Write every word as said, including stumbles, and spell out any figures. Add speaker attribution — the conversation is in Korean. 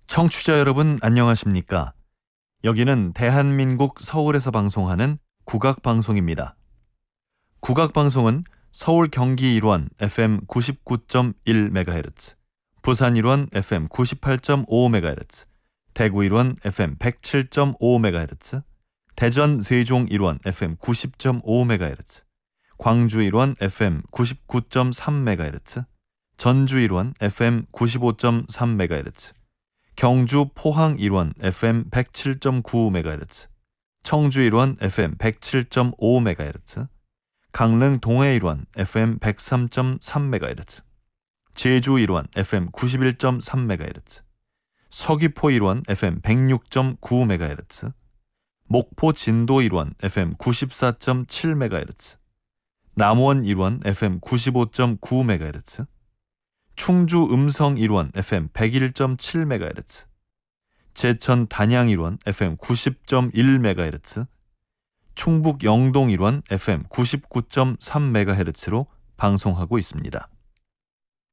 Speaker 1: 청취자 여러분 안녕하십니까? 여기는 대한민국 서울에서 방송하는 국악방송입니다. 국악방송은 서울 경기 일원 에프엠 구십구 점 일 메가헤르츠, 부산 일원 에프엠 구십팔 점 오 메가헤르츠, 대구 일원 에프엠 백칠 점 오 메가헤르츠, 대전 세종 일원 에프엠 구십 점 오 메가헤르츠, 광주 일원 에프엠 구십구 점 삼 메가헤르츠, 전주 일원 에프엠 구십오 점 삼 메가헤르츠, 경주 포항 일원 에프엠 백칠 점 구 메가헤르츠, 청주 일원 에프엠 백칠 점 오 메가헤르츠, 강릉 동해 일원 에프엠 백삼 점 삼 메가헤르츠, 제주 일원 에프엠 구십일 점 삼 메가헤르츠, 서귀포 일원 에프엠 백육 점 구 메가헤르츠, 목포 진도 일원 에프엠 구십사 점 칠 메가헤르츠, 남원 일원 에프엠 구십오 점 구 메가헤르츠, 충주 음성 일원 에프엠 백일 점 칠 메가헤르츠, 제천 단양 일원 에프엠 구십 점 일 메가헤르츠, 충북 영동 일원 에프엠 구십구 점 삼 메가헤르츠로 방송하고 있습니다.